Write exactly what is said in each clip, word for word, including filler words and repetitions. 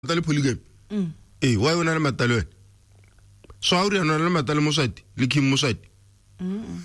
Matale polygamy. Mm. Eh, why una le matale? So how do you know le matale mosadi? Le Kim mosadi? Mm.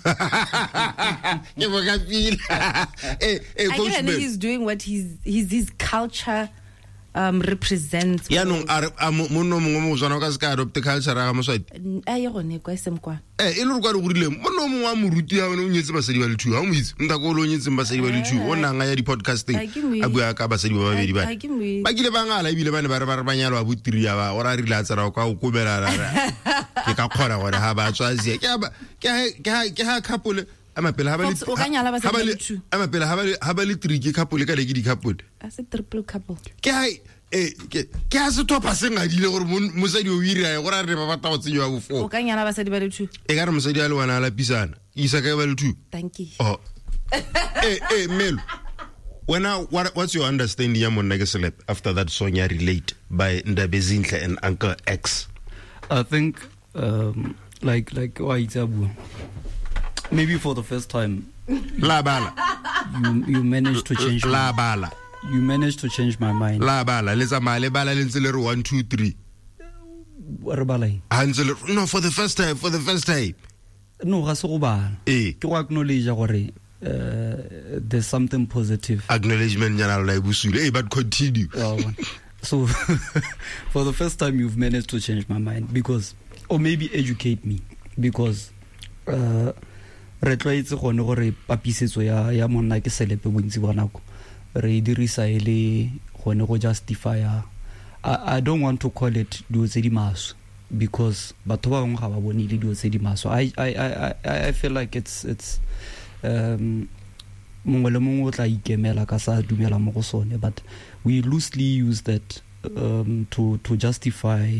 You forgot feel. Eh, eh, I get he's doing what his his his culture um represents. Ya no are mo no mo mo zona ka ska adopt culture ga mosadi. Ai go ne kwa semkwa. Eh, e le go go rile mo no mo wa moruti ya o nyetse basadi ba le two. Ha mo itse nta go lo nyetse basadi ba le two. O nanga ya di podcasting. A bua ka basadi ba babedi ba. Ba kile ba ngala ibile ba ne ba re ba banyalo a butiri ya ba ora rile a tsara ka o komela rara. Ke ka khora gore ha ba tswazi. Ke ba ke ke ke ha couple ama pela ha ba le o ka nyala ba basadi ba le two. Ama pela ha ba ha ba le three ke couple ka le ke di couple. A se triple couple. Ke hai eh ke ke a se topa se ngadile gore mosadi o ira ya gore re ba batla go tsenywa bo four. O ka nyala basadi ba le two. E ka re mosadi a le wana la pisana. Isa ka ba le two. Thank you. Oh. eh eh Melo. When I, what what's your understanding ya monna ke celeb after that song ya Relate by Ndabezinhle and Uncle X? I think um like like why Itsabu. Maybe for the first time La bala. you you managed to change La bala. you managed to change my mind. La bala let's male bala le ntse le re one two three. Re balai. Hansel no for the first time for the first time. No ga se go bala. Eh. Ke go acknowledge gore uh, there's something positive. Acknowledgement yana la ibusule. Eh but continue. Oh, so for the first time you've managed to change my mind because or maybe educate me because uh re tloetse gone gore papisetso ya ya monna ke selepe bontsi bona go re dirisa ile gone go justify I, I don't want to call it dio tse di maso because batho ba bangwe ga ba bone ile dio tse di maso I I I I feel like it's it's um mongwe le mongwe o tla ikemela ka sa dumela mo go sone but we loosely use that um to to justify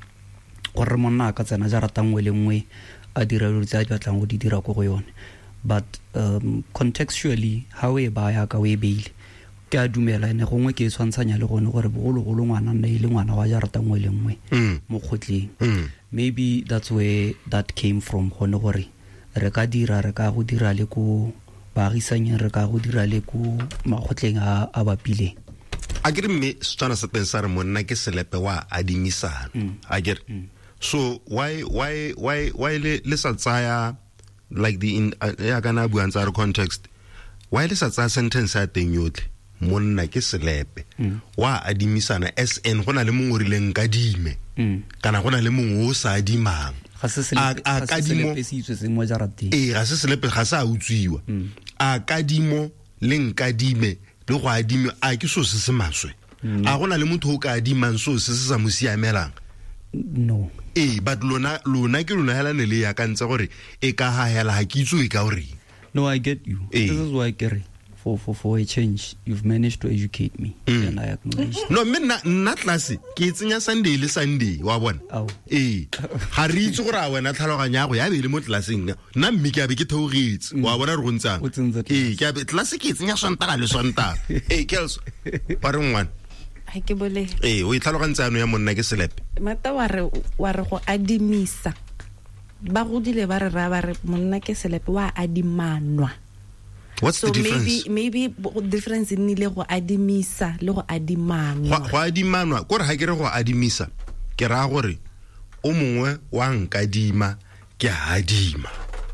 gore monna ka tsena ja ratangwe le ngwe a dira lo tsa batlang go di dira go go yone but um contextually how e ba ya ka we beile ke a dumela ene gongwe ke tshwantshanya le gone gore bogolo go lo ngwana nne ile ngwana wa ja ratangwe le ngwe mo khotleng maybe that's where that came from gone gore re ka dira re ka go dira le ko baagisanye re ka go dira le ko makgotleng a a bapile a ke re me tsana sa pensare monna ke selepe wa adimisana a ke re so why why why why le le sa tsaya like the in ya kana bua ntsa context why le sa tsaya sentence ya teng yotle monna ke selepe wa adimisana sn gona le mongwe rileng ka dime kana gona le mongwe o sa adimang ga se selepe se itse se mo jarate eh ga se selepe ga sa utsiwa a kadimo le nkadime le go adime a ke so se se maswe a gona le motho o ka adimang so se se sa mosiamelang no eh but lona lona ke lona hela ne le ya ka ntse gore e ka ha hela ha ke itse e ka gore no I get you eh. This is why I carry for for for a change you've managed to educate me mm. and I acknowledge no me na na class ke tsenya Sunday le Sunday wa bona eh ha re itse gore a wena tlhaloganya go ya be le mo classing nna mme ke a be ke theogetse wa bona re go ntsang eh ke a be class ke tsenya Sontaga le Sontaga eh girls ba re ngwana ha ke bole eh o itlhalogantsa ya monna ke selepe mata wa re wa re go adimisa ba go dile ba re ra ba re monna ke selepe wa adimanwa. What's so the difference? maybe maybe difference in le go adimisa le go adimanwa go adimanwa gore ha ke re go adimisa ke ra gore o mongwe wa nkadima ke adima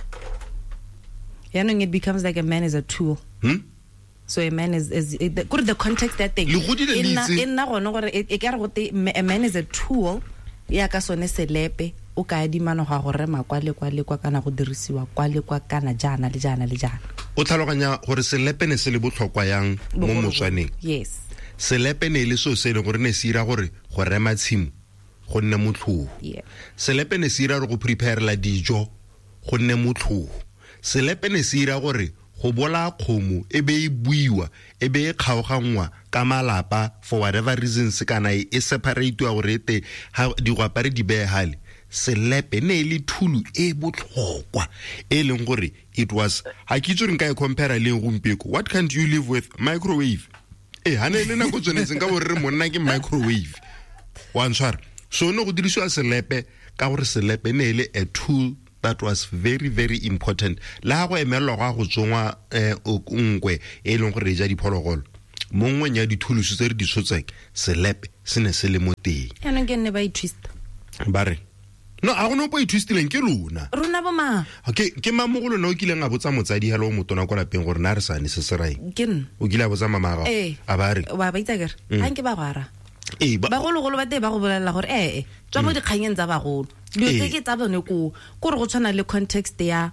you know it becomes like a man is a tool. Hmm? So a man is is the good the context that thing in in na gone gore e ka re go a man is a tool ya ka sone selepe o ka adimana ga gore makwale kwa le kwa kana go dirisiwa kwa le kwa kana jana le jana le jana o tlhaloganya gore selepe ne se le botlhokwa yang mo motswaneng. Yes selepe ne le so se le gore ne sira gore go rema tshimo go nne motlhogo. Yeah selepe ne sira go prepare la dijo go nne motlhogo. selepe ne sira gore go bola khomo e be e buiwa e be e kgaogangwa ka malapa for whatever reasons kana e separate wa gore te ha di go apare di behale selepe ne le thulu e botlhokwa e leng gore it was ha ke tsore nka e compare le gompeko what can't you live with microwave eh hane le na go tsonetse ka gore monna ke microwave one shot so no go dirisiwa selepe ka gore selepe ne le a tool that was very very important la go emelwa ga go tsongwa eh o nkwe e leng gore ja diphologolo mo ngweng ya dithuluso tse re di tshotseng selepe se ne se le mo teng ene ke ne ba I twist ba re no a gona po I twistileng ke lona rona ba ma okay ke mamogolo no o kileng a botsa motsadi hello motona kwa lapeng gore na re sane se se rai ke nna o kile a botsa mama ga a ba re wa ba itsa kere ha nke ba gwara eh ba go logolo ba te ba go bolela gore eh eh tswa mo dikganyeng tsa bagolo dio tse ke tsa bone ko go re go tshwana le context ya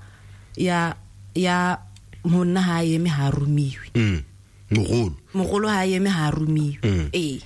ya ya monna ha yeme ha rumiwe mm mogolo mogolo ha yeme ha rumiwe eh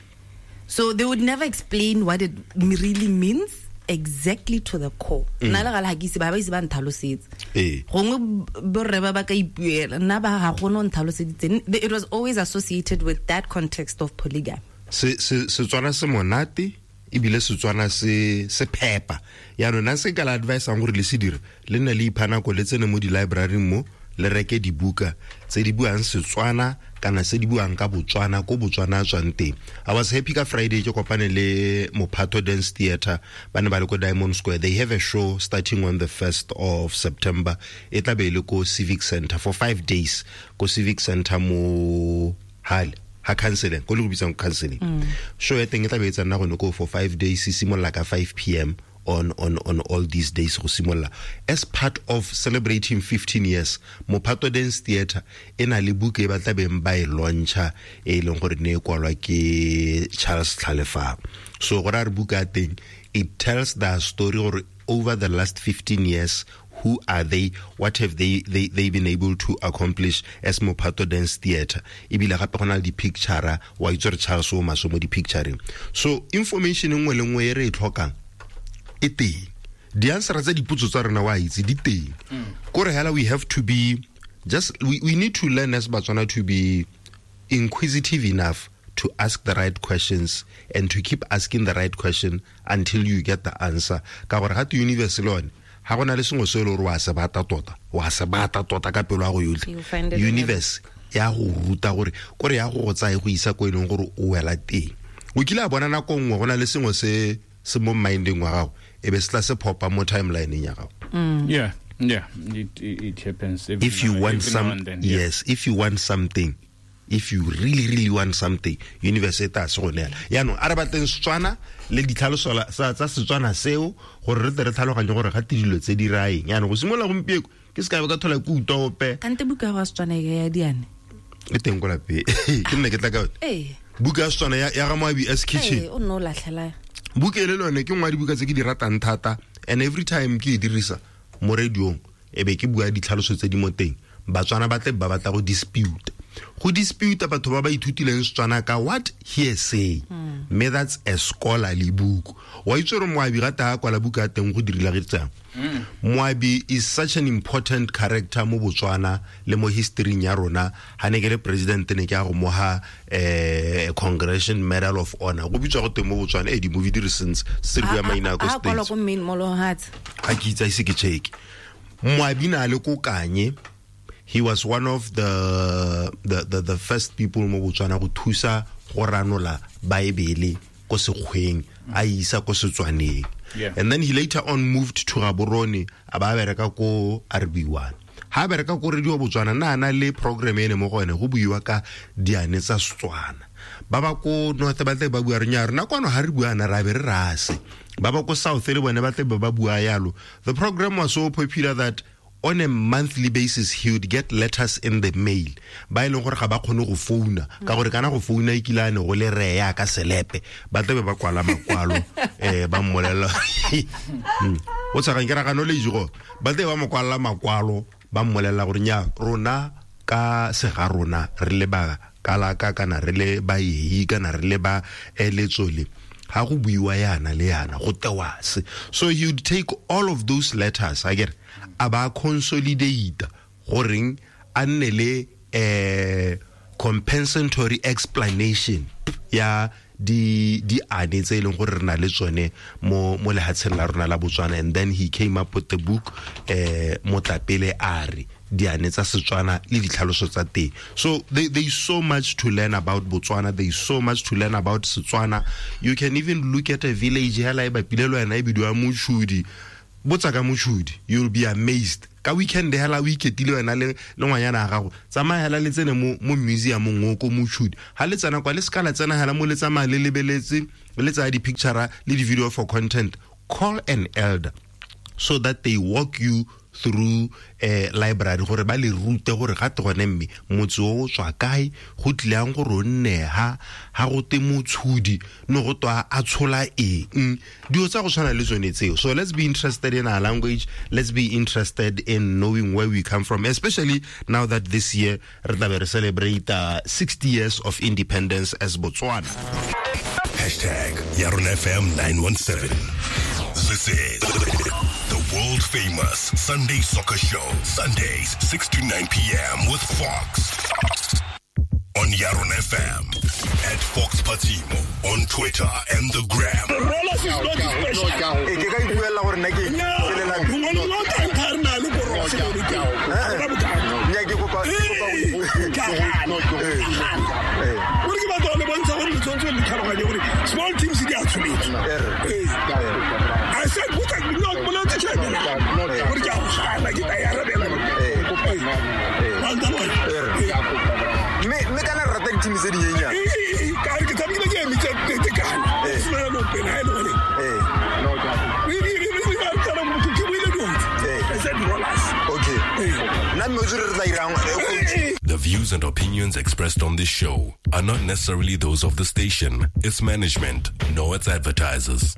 so they would never explain what it really means exactly to the core na le gala ha ke se ba ba ise ba nthalosetsa eh gongwe borre ba ba ka ipuela na ba ha go no nthaloseditse it was always associated with that context of polygamy se se se tswana se monate ibile se tswana se se phepa ya nona se ka la advice ang gore le se dire le nna le iphana ko le tsene mo di library mo le reke di buka tse di buang se tswana kana se di buang ka Botswana ko Botswana tswang teng. I was happy ka Friday ke kopane le Mophato Dance Theatre bana ba le ko Diamond Square. They have a show starting on the first of September. E tla be le ko Civic Center for five days ko Civic Center mo Hale ha counseling ko le go bitsa counseling mm. Show e teng e tla be etsa nna go go for five days se simolla ka five p m on on on all these days go simolla as part of celebrating fifteen years. Mophato Dance Theatre ena le book e ba tla beng ba e launcha e leng gore ne kwalwa ke Charles Tlhalefa. So go ra re book a teng it tells the story or over the last fifteen years who are they, what have they they they been able to accomplish as Mophato Dance Theatre. Ibile gape gona di picture wa itse Charles o maso mo di picturing. So information engwe le ngwe e re tlhokang e teng di answer tsa dipotso tsa rena wa itse di teng kore hela we have to be just we, we need to learn as Batswana to be inquisitive enough to ask the right questions and to keep asking the right question until you get the answer ka gore ga to universe lone ha gona le sengwe se le re wa se bata tota wa se bata tota ka pelo ya go yotlhe universe ya go ruta gore kore ya go go tsaya go isa ko eleng gore o wela teng o kile a bona na ko ngwe gona le sengwe se se mo minding wa gago e be se se popa mo timeline ya gago yeah yeah it it, it happens every if you now, want every some now and then, yeah. Yes, if you want something, if you really really want something, university se go nela ya no ara batleng Setswana le ditlhaloso sa tsa Setswana seo gore re tere tlhaloganye gore ga tidilo tse di raeng ya no go simola gompieko ke se ka be ka thola ku utope kante buka wa Setswana ya diane e teng go lape ke nne ke tla ka eh buka ya Setswana ya ga Moabi as kitchen eh o no la tlhela buka le lone ke ngwa di buka tse ke di ratang thata and every time ke e dirisa mo radio e be ke bua ditlhaloso tse di mo teng Batswana ba tle ba batla go dispute go dispute batho ba ba ithutileng Setswana ka what he say mm. Me that's a scholarly book wa itse re Moabi ga ta kwa la buka teng go dirila ge tsang Moabi is such an important character mo Botswana le mo history ya rona ha ne ke le president ne ke a go moha eh Congressional Medal of Honor go bitswa go teng mo Botswana e di movie di recent se re bua maina go states ha kwa go main molo hat ha ke itse ise ke check Moabi na le ko kanye. He was one of the the the, the first people mo Botswana go thusa go ranola Bible ko sekgweng a isa ko Setswaneng. And then he later on moved to Gaborone aba bereka ko R B one. Ha bereka ko radio Botswana na na le program ene mo gone go buiwa ka diane tsa Setswana. Ba ba ko North ba tle ba bua re nya rena kwano ha re bua na ra be re rase. Ba ba ko South le bone ba tle ba bua yalo. The program was so popular that on a monthly basis he would get letters in the mail ba ile gore ga ba khone go founa ka gore kana go founa ikilane go le reya ka selepe ba tebe ba kwala makwalo eh ba mmolela o tsaka nkera ga no le jigo ba tebe ba mokwala makwalo ba mmolela gore nya rona ka se ga rona re le ba kala ka kana re le ba yi kana re le ba eletsole ha go buiwa yana le yana go tewase. So he would take all of those letters I get aba consolidate goreng annele eh compensatory explanation ya di di ane tse leng gore rena le tsone mo mo lehatsheng la rona la Botswana. And then he came up with the book eh Motlapele Ari di ane tsa Setswana le ditlhaloso tsa teng. So there there is so much to learn about Botswana, there is so much to learn about Setswana. You can even look at a village hela e ba pilelo ena e bidwa Mochudi botsaka Mochudi, you'll be amazed ka weekend hela o iketile wena le le ngwanyana ga gago tsamaya hela le tsene mo mo museum mo go mo shoot ha le tsena kwa le skala tsena hela mo le tsamaya le lebeletse le tsa di picture le di video for content. Call an elder so that they walk you through a library gore ba le rute gore ga te gone mme motse o tswa kae go tliang go ronne ha ha go te motshudi no go twa a tshola eng dio tsa go tshwana le tsone tseo. So let's be interested in our language, let's be interested in knowing where we come from, especially now that this year re tla be re celebrate uh, sixty years of independence as Botswana. Hashtag Yaron F M nine one seven. This is the world famous Sunday Soccer Show. Sundays, six to nine p.m. with Fox. On Yaron F M. At Fox Patimo. On Twitter and the Gram. Small teams in the absolute. I said, what I not not to check it out. What you have like I have me me kana rata team se di yenya. Eh, ka ke tsabi le game tse tse kana. Eh, sona no pena ha no ne. Eh, no ja. We we we we are kana mo ke we le do. Eh, I said rollers. Okay. Eh, na mo zure la irang. The views and opinions expressed on this show are not necessarily those of the station, its management, nor its advertisers.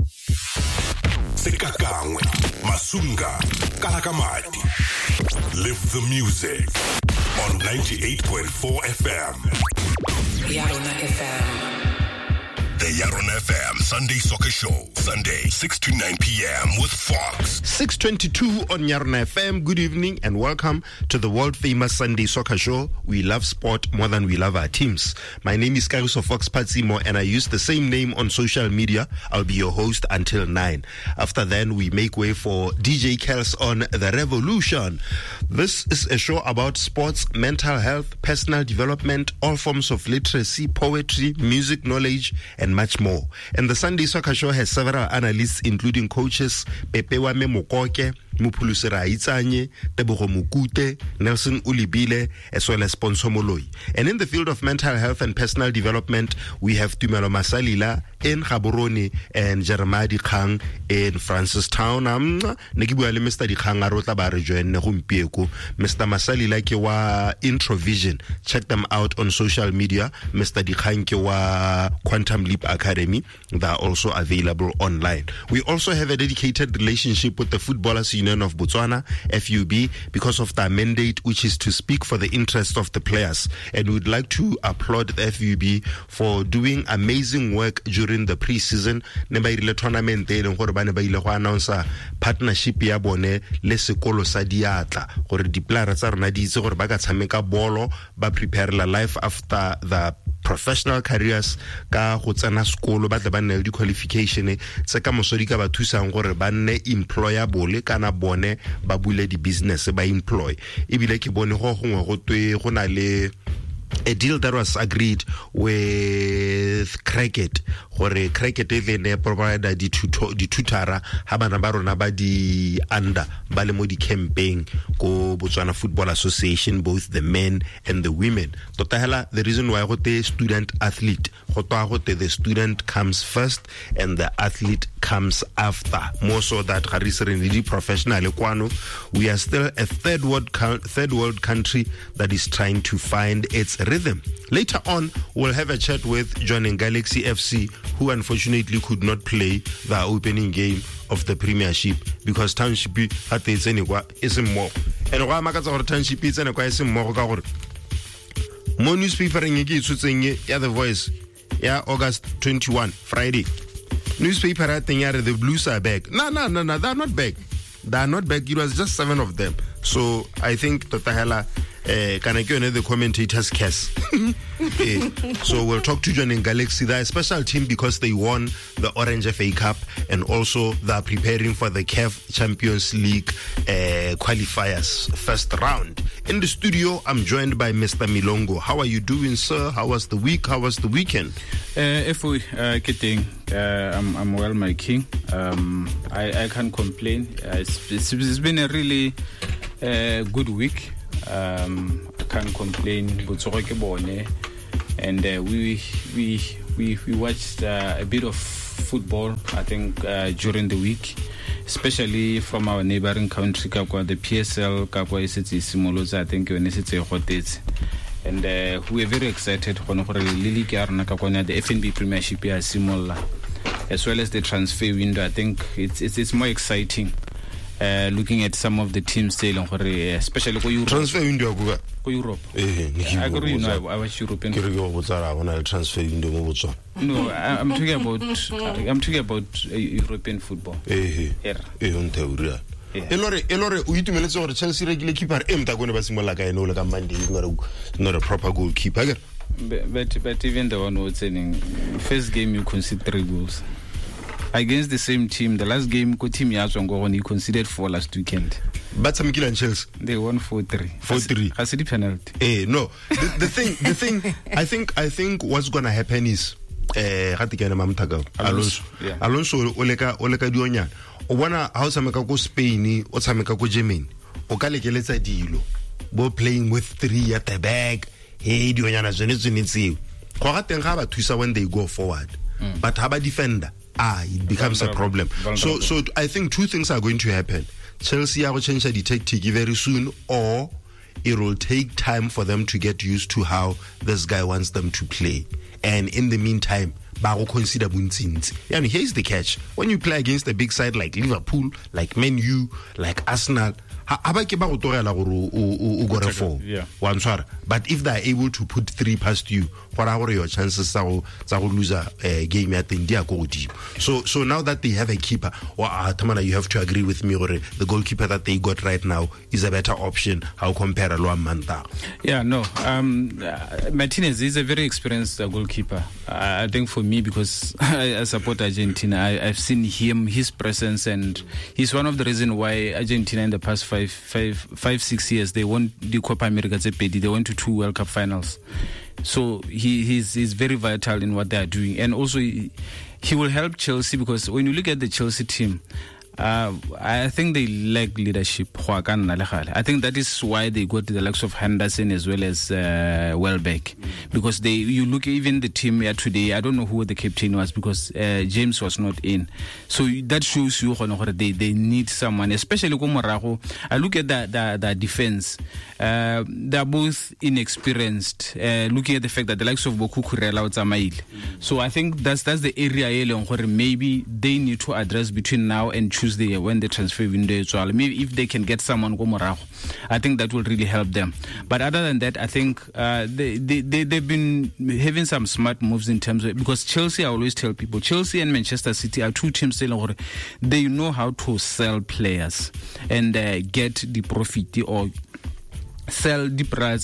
Sekakangwe, Masunga, Kalakamati. Live the music on ninety-eight point four F M. Yarona F M. The Yaron F M Sunday Soccer Show. Sunday, six to nine p.m. with Fox. six twenty-two on Yaron F M. Good evening and welcome to the world famous Sunday Soccer Show. We love sport more than we love our teams. My name is Kagiso Fox Patsimo and I use the same name on social media. I'll be your host until nine. After then, we make way for D J Kels on The Revolution. This is a show about sports, mental health, personal development, all forms of literacy, poetry, music knowledge, and much more. And the Sunday Soccer Show has several analysts, including coaches Pepe Wame Mokoke, Mupulusi Raitsanye, Tebogo Mukute, Nelson Ulibile, as well as Sponso Moloi. And in the field of mental health and personal development, we have Tumelo Masalila in Gaborone and Jeremiah Dikgang in Francistown. Um, Negibua le Mister Dikgang arota ba re join gompieko. Mister Masalila ke wa Introvision. Check them out on social media. Mister Dikgang ke wa Quantum Leap Academy. They are also available online. We also have a dedicated relationship with the Footballers Union of Botswana, F U B, because of their mandate, which is to speak for the interest of the players. And we'd like to applaud the F U B for doing amazing work during the pre-season. Ne ba ile tournament e leng gore ba ne ba ile go announce partnership ya bone le sekolo sa diatla gore di players tsa rona di itse gore ba ka tshameka bolo ba prepare la life after the professional careers ka go tsena sekolo ba tla ba nne di qualification tse ka mosodi ka ba thusang gore ba nne employable kana bone ba bule di business ba employ ebile ke bone go gongwe go twe go na le a deal that was agreed with cricket gore cricket e ne provide di tutara ha bana ba rona ba di under ba le mo di campaign go Botswana Football Association, both the men and the women. Tota hela the reason why go te student athlete go twa go te the student comes first and the athlete comes after, more so that the professional kwano. We are still a third world third world country that is trying to find its rhythm. Later on, we'll have a chat with joining Galaxy F C, who unfortunately could not play the opening game of the Premiership because Township had the Zenigwa isn't more. And why Makasa or Township is and isn't more. More newspaper in yeah, the voice. Yeah, August twenty-first, Friday. Newspaper I think yeah, the Blues are back. No, no, no, no, they're not back. They're not back. It was just seven of them. So I think Tota Hela uh, can I get the commentators case. uh, so we'll talk to John in Galaxy. They're a special team because they won the Orange F A Cup and also they're preparing for the C A F Champions League uh, qualifiers first round. In the studio, I'm joined by Mister Milongo. How are you doing, sir? How was the week? How was the weekend? Uh, if we uh, getting, uh, I'm, I'm well, my king. Um, I, I can't complain. Uh, it's, it's, it's been a really a good week. Um, I can't complain. Botsogo ke bone, and uh, we we we we watched uh, a bit of football. I think uh, during the week, especially from our neighboring country, Kakwa, the P S L, Kakwa isitsi simoloza. I think when it's a hotels, and uh, we are very excited. Kono gore lili ke arna Kakwa the F N B Premiership ya simolla, as well as the transfer window. I think it's it's, it's more exciting. Uh, looking at some of the teams sailing for especially for Europe. Transfer window for Europe. Eh, I agree. No, I was European. Transfer window. No, I'm talking about. I'm talking about uh, European football. Eh, eh, on theory. Elore, Elore, we to minutes or Chelsea regular keeper. M. Tagona Basimolaka and Ola Mandi is not a not a proper goalkeeper. But but, but even the one was saying, first game you concede three goals. Against the same team, the last game, ko team Yazwango he conceded four last weekend. But some kill and Chelsea. They won four three. Four three. Has the penalty? Eh, no. The, the thing, the thing. I think, I think what's gonna happen is, eh, Hatikana Mamtaga Alonso, Alonso Oleka Oleka Dionya. Owana how sameka ko Spain, o sameka ko Germany. O kale keletsa dilo. Bo playing with three at the back. Hey, Dionya na zone zone Go ga teng ga ba thusa when they go forward. Mm. But haba defender. Ah, it becomes a problem. So, so I think two things are going to happen. Chelsea will change the tactic very soon, or it will take time for them to get used to how this guy wants them to play. And in the meantime, ba go consider buntsinzi. And here's the catch: when you play against a big side like Liverpool, like Man U, like Arsenal, ha ke ba go torela gore o go re four. One swara. But if they are able to put three past you, what are your chances to lose a game at India go deep? So so now that they have a keeper, or uh, Tamana, you have to agree with me, or the goalkeeper that they got right now is a better option. How compare Aloa Manta? Yeah, no. Um, uh, Martinez is a very experienced uh, goalkeeper. Uh, I think for me, because I, I support Argentina, I, I've seen him, his presence, and he's one of the reasons why Argentina in the past five, five, five, six years they won the Copa America. They went to two World Cup finals. So he he's, he's very vital in what they are doing, and also he, he will help Chelsea, because when you look at the Chelsea team, uh, I think they lack leadership. I think that is why they got the likes of Henderson as well as uh, Welbeck, because they you look even the team here today. I don't know who the captain was, because uh, James was not in. So that shows you they they need someone, especially Morago. I look at the the, the defense. Uh, they are both inexperienced. Uh, looking at the fact that the likes of Boku Kurela Zamail. So I think that's that's the area where maybe they need to address between now and Tuesday when the transfer window is well. Maybe if they can get someone go Morago, I think that will really help them. But other than that, I think uh, they, they, they, they've been having some smart moves in terms of, because Chelsea, I always tell people, Chelsea and Manchester City are two teams, they know how to sell players and uh, get the profit or sell the price,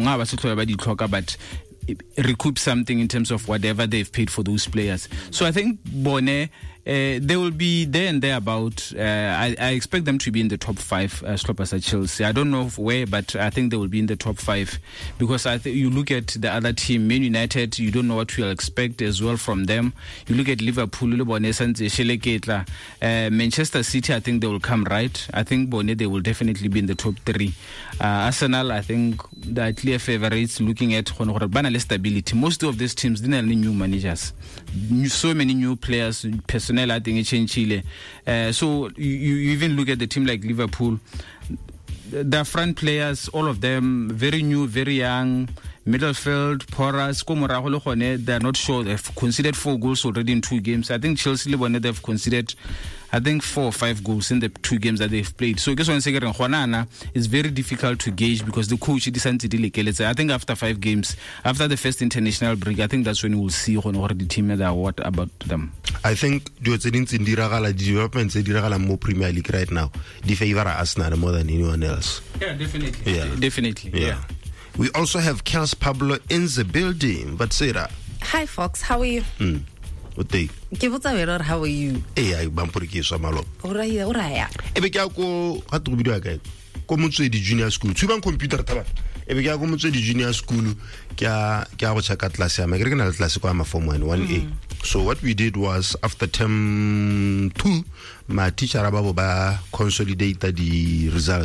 but recoup something in terms of whatever they've paid for those players. So I think Bonnet, uh, they will be there and thereabout. Uh, I, I expect them to be in the top five uh, stoppers at Chelsea. I don't know where, but I think they will be in the top five, because I think you look at the other team, Man United, you don't know what you'll expect as well from them. You look at Liverpool, uh, Manchester City, I think they will come right. I think Bonnet, they will definitely be in the top three. Uh, Arsenal, I think the clear favorites, looking at stability. Most of these teams didn't have new managers, so many new players, personnel. I think it's in Chile. Uh, so you, you even look at the team like Liverpool. The front players, all of them, very new, very young. Middlefield, Porras, Komora, they're not sure. They've conceded four goals already in two games. I think Chelsea, they've conceded, I think, four or five goals in the two games that they've played. So, I guess when Juanana, it's very difficult to gauge, because the coach decided to I think after five games, after the first international break, I think that's when we'll see the team that what about them. I think the developments in more Premier League right now, they favor Arsenal more than anyone else. Yeah, definitely. Yeah, definitely. Yeah. yeah. We also have Kels Pablo in the building. But Sarah. Hi, Fox. How are you? Hmm. What day? How are you? Eh, I bampuriki samalo. Oraya, oraya. Ebe kya ko hatu bidu aga. Ko mutse di junior school. Tuban computer taba. Ebe kya ko mutse di junior school kya kya go chaka class ya. Magere na class ko ama form one one A. So what we did was, after term two, my teacher ababo ba consolidated the results.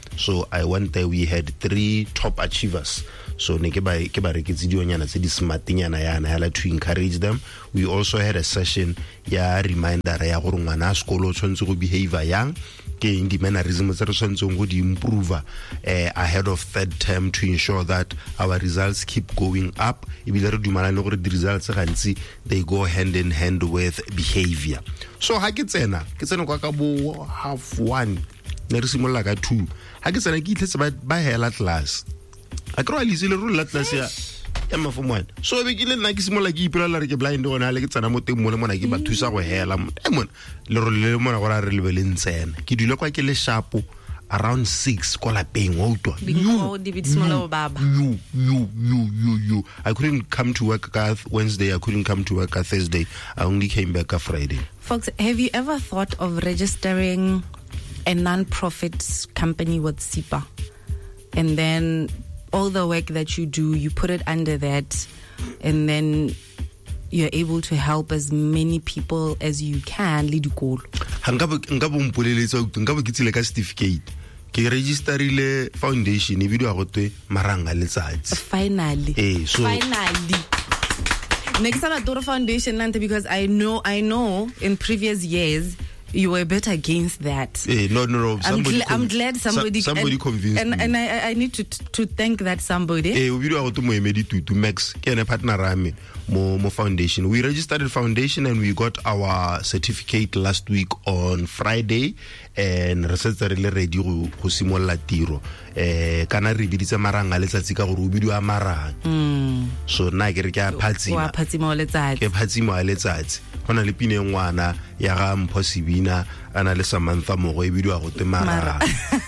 So I went there, we had three top achievers. So ne ke ba ke ba reketse dionyana tse di smartinyana yana hala to encourage them. We also had a session ya reminder ya gore ngwana sekolo tshwantse go behave yang ke eng di mannerisms tse re tshwantseng go di improve uh, ahead of third term to ensure that our results keep going up. Ebile re dumalane gore di results gantsi they go hand in hand with behavior. So ha ke tsena ke tsena kwa ka bo half one ne re simolla ka two ha ke tsena ke itletse ba ba hela class a kro ali sile ro la class ya ya mafomwana so be ke le nna ke simolla ke ipela re ke blind gona le ke tsena mo teng mo le mona ke ba thusa go hela e mona le ro le mona gore re le be le ntsena ke dile kwa ke le sharp around six ko la peng wa utwa you baba you you you you you I couldn't come to work on Wednesday, I couldn't come to work on Thursday, I only came back on Friday. Folks, have you ever thought of registering a non-profit company with S I P A, and then all the work that you do, you put it under that, and then you're able to help as many people as you can le dikolo? Nka nka bo mpoleletsa nka bo kitsile ka certificate ke registerile foundation e bidiwa gotwe maranga letsatsi finally eh so finally next time I foundation nante, because I know I know in previous years you were a bit against that. Eh, no, no, no. I'm, gl- I'm glad somebody so, somebody and, convinced and, me. And I, I need to to thank that somebody. Eh, we do to Moemedi to to Max, ke partner rami mo mo foundation. We registered the foundation and we got our certificate last week on Friday, and re setse re le ready go go simolla tiro. Eh kana re biditse maranga letsatsi ka gore o bidiwa marang. Mm. So na ke re ke a phatsima. Wa phatsima letsatsi. Ke phatsima letsatsi. Hona le pine ngwana ya ga Mphosibina ana le Samantha Mogo e bidiwa go te marang.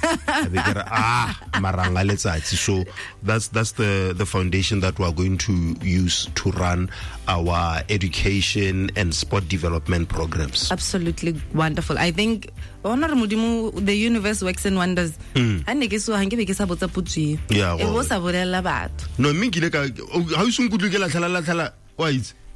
ah maranga letsatsi. So that's that's the the foundation that we are going to use to run our education and sport development programs. Absolutely wonderful. I think the universe works in wonders. Mm. Yeah, it was a bad. No, me kile ka how soon could you get la la la why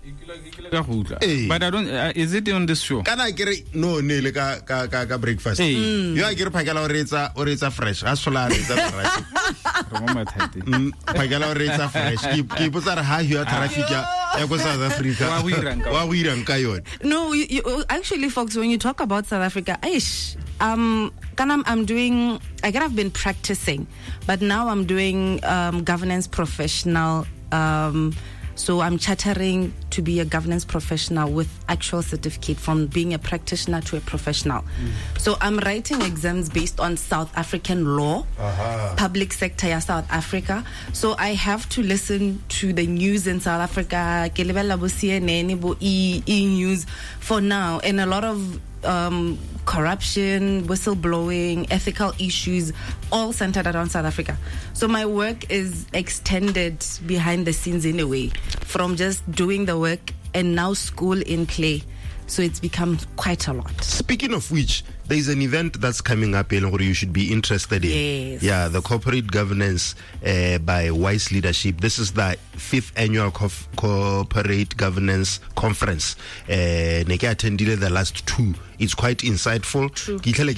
but I don't uh, is it on this show? Kana kere no ne le ka ka ka breakfast. Hey. Mm. Yo a kere phakela o retsa o retsa fresh. A sola retsa fresh. Roma mathati. Phakela o retsa fresh. Ke ke potsa re ha yo traffic ya ya go South Africa. Wa wiranga. Wa wiranga yon. No, you, you, actually folks, when you talk about South Africa, ish, um kana I'm doing I kind of been practicing, but now I'm doing um governance professional um so I'm chartering to be a governance professional with actual certificate from being a practitioner to a professional. Mm. So I'm writing exams based on South African law, uh-huh. public sector ya South Africa. So I have to listen to the news in South Africa, ke lebella bo C N N, bo E News for now, and a lot of um, corruption, whistleblowing, ethical issues, all centered around South Africa. So my work is extended behind the scenes in a way, from just doing the work and now school in play. So it's become quite a lot. Speaking of which, there is an event that's coming up where you should be interested in. Yes. Yeah, the corporate governance uh, by Wise Leadership. This is the fifth annual co- corporate governance conference. Uh, Neke attended the last two. It's quite insightful. True.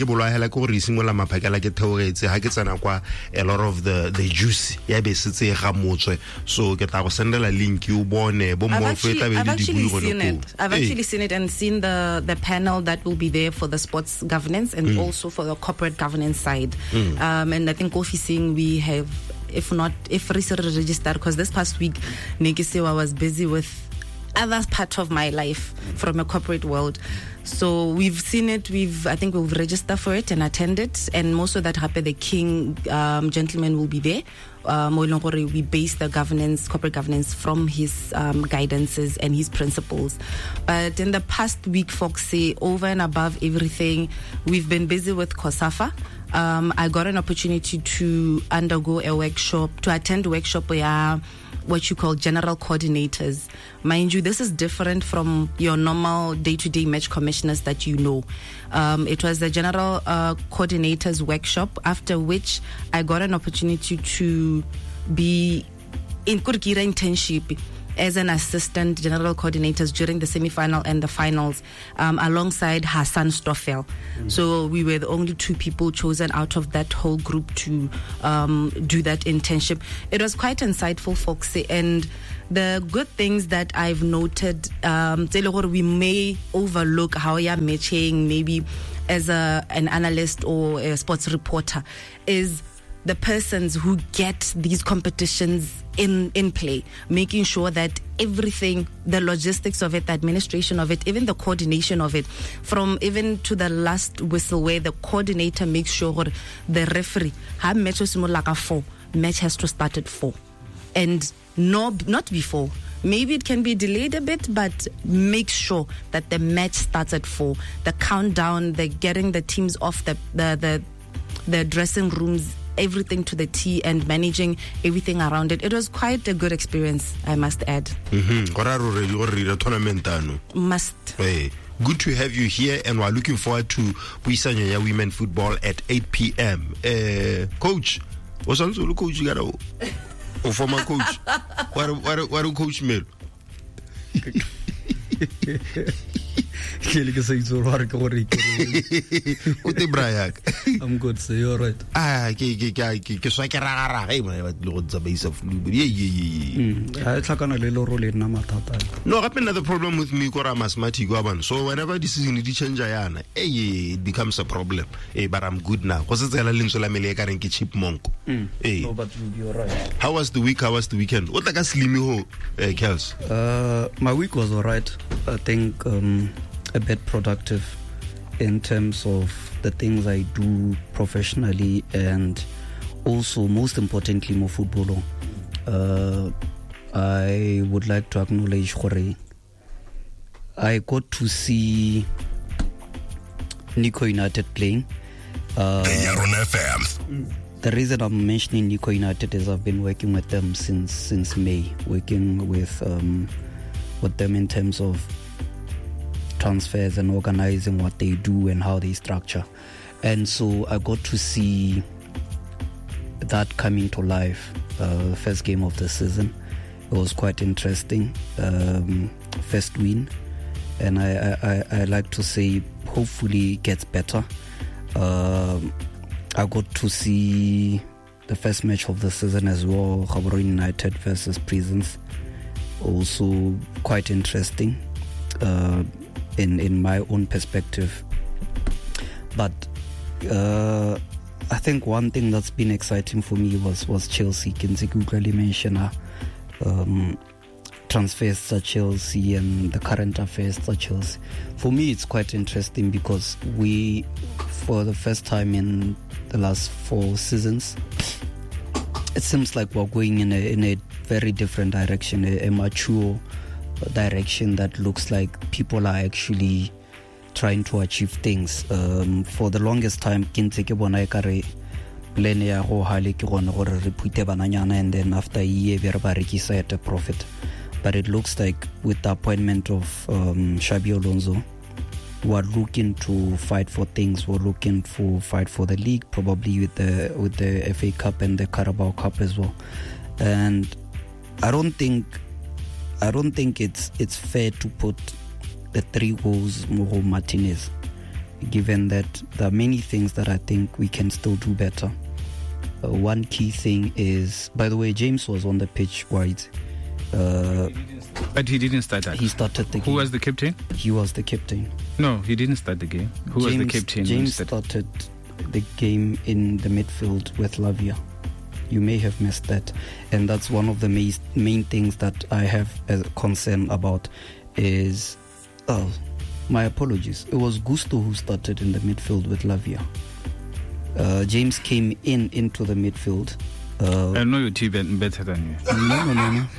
A lot of the the juice. So get our send a link you born. I've actually, I've actually seen it. I've hey. actually seen it and seen the the panel that will be there for the sports governance and mm. also for the corporate governance side. Mm. Um, and I think Kofi Singh, we have, if not, if registered, because this past week, Negisewa was busy with other part of my life from a corporate world. So we've seen it, we've, I think we've registered for it and attended, and most of that happened, the King um, gentleman will be there. Um, we base the governance, corporate governance from his um, guidances and his principles. But in the past week, folks say over and above everything, we've been busy with COSAFA. Um, I got an opportunity to undergo a workshop, to attend a workshop where what you call general coordinators. Mind you, this is different from your normal day-to-day match commissioners that you know. Um, it was the general uh, coordinators workshop, after which I got an opportunity to be in Kurkira internship as an assistant general coordinators during the semi-final and the finals, um, alongside Hassan Stoffel. Mm. So we were the only two people chosen out of that whole group to um, do that internship. It was quite insightful, folks, and the good things that I've noted, um, we may overlook how you're matching maybe as a an analyst or a sports reporter, is the persons who get these competitions in in play, making sure that everything, the logistics of it, the administration of it, even the coordination of it, from even to the last whistle where the coordinator makes sure the referee, ha match like a four, match has to start at four, and no, not before. Maybe it can be delayed a bit, but make sure that the match starts at four. The countdown, the getting the teams off the the the, the dressing rooms, everything to the T, and managing everything around it. It was quite a good experience, I must add. Mm-hmm. Must. Hey, good to have you here, and we're looking forward to Puisanya Women Football at eight p.m. Uh, coach, what's also coach you got? Or former coach, what what what do coach Mel? I'm good, so you're right. Ah, ke ke ke ke so ke ragara hey ma ba lo tsa base of flu. Yeah yeah yeah. I tlhakana le lo role nna mathata. No, gape another problem with me kora mathematics wa bana. So whenever this season di change yana, eh it becomes a problem. Eh but I'm good now. Go se tsela lengso la mele ka reng ke chipmunk. Eh. No, but you'll be all right. How was the week? How was the weekend? What like a slimy ho, eh Kels? Uh my week was all right. I think um a bit productive in terms of the things I do professionally, and also most importantly more football. Uh, I would like to acknowledge Jorge. I got to see Nico United playing. Uh, the reason I'm mentioning Nico United is I've been working with them since since May, working with um, with them in terms of transfers and organizing what they do and how they structure. And so I got to see that coming to life, uh, the first game of the season. It was quite interesting. Um, first win. And I, I, I like to say hopefully it gets better. Um, I got to see the first match of the season as well, Gaborone United versus Prisons. Also quite interesting. Uh, in in my own perspective, but uh, I think one thing that's been exciting for me was was Chelsea. Kinzigugli mentioned um, transfers at Chelsea and the current affairs at Chelsea. For me, it's quite interesting because we, for the first time in the last four seasons, it seems like we're going in a in a very different direction, a, a mature direction that looks like people are actually trying to achieve things. Um, for the longest time, kintse ke bona ekare plan ya go hale ke gone gore re phute bananyana, and then after a year be re ba rekisa at a profit. But it looks like with the appointment of um, Xabi Alonso, we're looking to fight for things. We're looking to fight for the league, probably with the with the F A Cup and the Carabao Cup as well. And I don't think I don't think it's it's fair to put the three goals Moho Martinez, given that there are many things that I think we can still do better. Uh, one key thing is, by the way, James was on the pitch wide. Uh, but he didn't start that. He started the game. Who was the captain? He was the captain. No, he didn't start the game. Who James, was the captain? James started the game in the midfield with Lavia. You may have missed that, and that's one of the main, main things that I have a concern about is, oh, my apologies, it was Gusto who started in the midfield with Lavia. Uh, James came in into the midfield. Uh, I know your team better than you. No, no, no, no.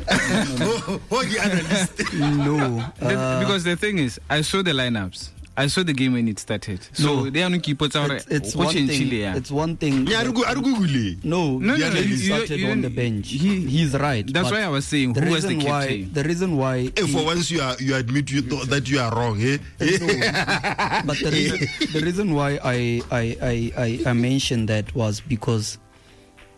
no, no. Uh, because the thing is, I saw the lineups. I saw the game when it started. So no, they are keep it it's, it's one thing. Chile, yeah. It's one thing. Yeah, that, no, no, no, no, no, he started on the bench. He, he's right. That's why I was saying who was the captain. Why, the reason why. Hey, for once you are you admit you th- that you are wrong, eh? No, but the reason, the reason why I I, I I I mentioned that was because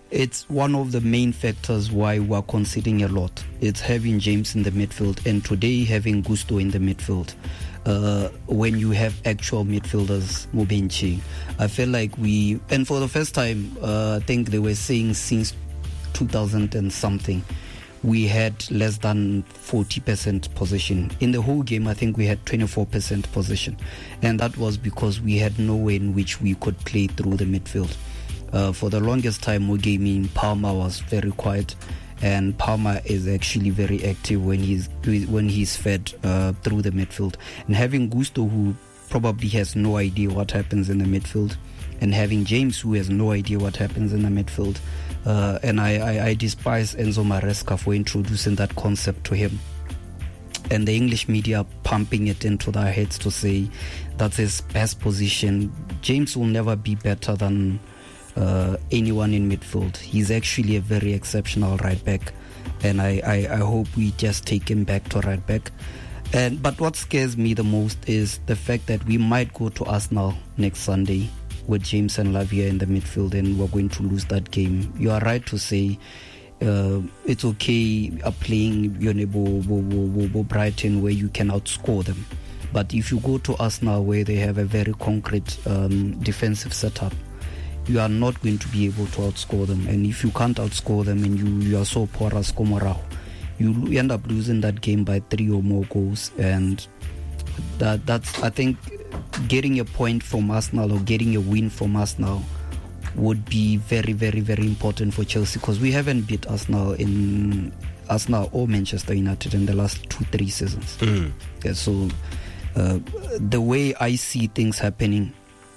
it's one of the main factors why we're conceding a lot. It's having James in the midfield, and today having Gusto in the midfield. Uh, when you have actual midfielders, Mubenchi, I feel like we, and for the first time, uh, I think they were saying since two thousand and something, we had less than forty percent possession. In the whole game, I think we had twenty-four percent possession. And that was because we had no way in which we could play through the midfield. Uh, for the longest time, Mugaming, Palmer was very quiet. And Palmer is actually very active when he's when he's fed uh, through the midfield. And having Gusto, who probably has no idea what happens in the midfield, and having James, who has no idea what happens in the midfield. Uh, and I, I, I despise Enzo Maresca for introducing that concept to him. And the English media pumping it into their heads to say that's his best position. James will never be better than uh, anyone in midfield. He's actually a very exceptional right back. And I, I, I hope we just take him back to right back. And But what scares me the most is the fact that we might go to Arsenal next Sunday with James and Lavia in the midfield, and we're going to lose that game. You are right to say uh, it's okay uh, playing you know, bo, bo, bo, bo Brighton where you can outscore them. But if you go to Arsenal where they have a very concrete um, defensive setup, you are not going to be able to outscore them. And if you can't outscore them and you, you are so poor as Komorao, you end up losing that game by three or more goals. And that that's, I think, getting a point from Arsenal or getting a win from Arsenal would be very, very, very important for Chelsea, because we haven't beat Arsenal in Arsenal or Manchester United in the last two, three seasons. Mm. Yeah, so uh, the way I see things happening,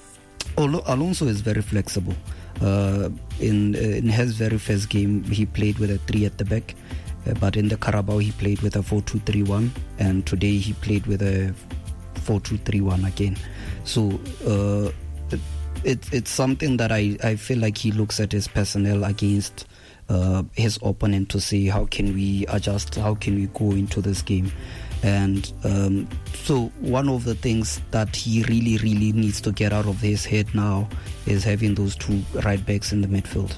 Alonso is very flexible. Uh, in, uh, in his very first game, he played with a three at the back, uh, but in the Carabao, he played with a four two three one, and today he played with a four two three one again. So uh, it, it's something that I, I feel like he looks at his personnel against uh, his opponent to see how can we adjust, how can we go into this game. And um, so one of the things that he really, really needs to get out of his head now is having those two right backs in the midfield.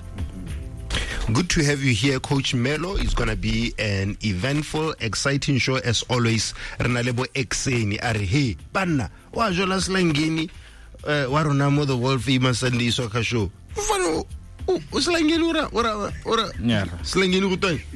Good to have you here, Coach Melo. It's going to be an eventful, exciting show as always. Renalebo Exeni, are hey, Banna, wa jola slangini, wa rona mo the world famous Sunday soccer show. Ufano, o slangini ora ora ora. Yeah. Slangini go toy.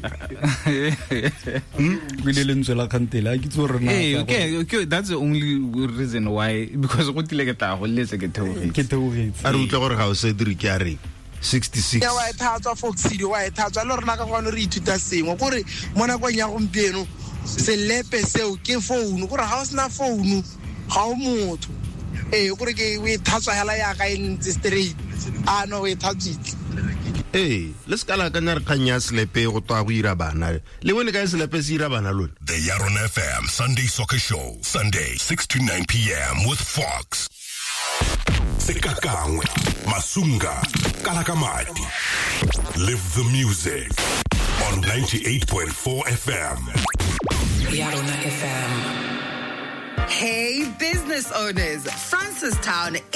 Hey, okay, okay, that's the only reason why, because go tile ke ta go letse ke theory. Ke theory. Are utla gore ga o se diri ke are. sixty-six ya wa thatswa Foxidi wa thatswa le rena ka gone re ithuta sengwe gore mona kwa nya gompieno se lepe seo ke phone gore ha o sna phone ga o motho eh gore ke we thatswa hela ya ka in straight ah no we thatsitse eh let's kala ka nya re khanya slepe go twa go ira bana le bone ka slepe se ira bana lone. The Yaron F M Sunday Soccer Show, Sunday six to nine p.m. with Fox. Sekakangwe, Masunga, Kalakamati. Live the music on ninety-eight point four F M. Yaron F M. Hey, business owners, Francistown